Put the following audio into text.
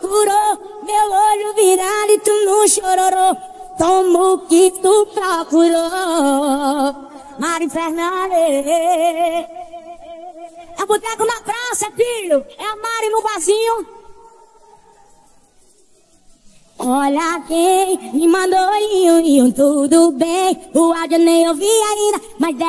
procurou, meu olho virado e tu não chororou. Toma o que tu procurou. Mari Fernandes. É boteco na praça, filho. É a Mari no barzinho. Olha quem me mandou tudo bem. O áudio nem ouvi ainda, mas